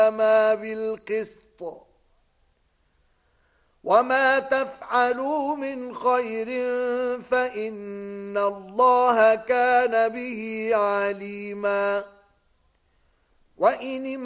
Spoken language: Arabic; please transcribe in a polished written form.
بالقسط وما تفعلوا من خير فإن الله كان به عليما. وإن